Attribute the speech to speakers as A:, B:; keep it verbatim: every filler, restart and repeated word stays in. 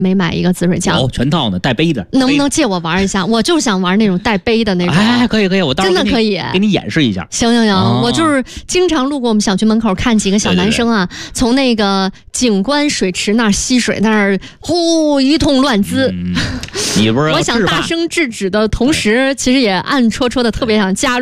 A: 没买一个滋水枪。
B: 有全套呢，带杯的。
A: 能不能借我玩一下？我就是想玩那种带杯的那种。
B: 哎，可以可以，我到时候
A: 真的可以
B: 给你演示一下。
A: 行行行、
B: 哦，
A: 我就是经常路过我们小区门口，看几个小男生啊，对对对，从那个景观水池那儿吸水，那儿呼一通乱滋。
B: 嗯、你不是
A: 我想大声制止的同时，其实也暗戳戳的特别想加入。